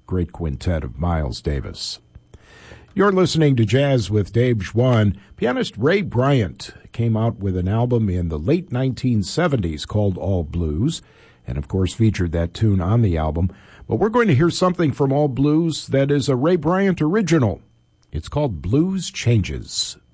great quintet of Miles Davis. You're listening to Jazz with Dave Schwann. Pianist Ray Bryant came out with an album in the late 1970s called All Blues, and of course featured that tune on the album. But we're going to hear something from All Blues that is a Ray Bryant original. It's called Blues Changes.